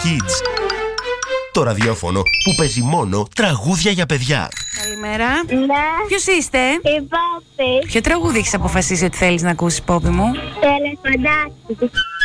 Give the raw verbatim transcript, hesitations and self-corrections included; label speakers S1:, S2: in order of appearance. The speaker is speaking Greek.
S1: Kids. Το ραδιόφωνο που παίζει μόνο τραγούδια για παιδιά.
S2: Καλημέρα.
S3: Ναι.
S2: Ποιος είστε?
S3: Η Πόπη.
S2: Ποιο τραγούδι έχεις αποφασίσει ότι θέλεις να ακούσεις, Πόπη μου?
S3: Τελεφοντάκι.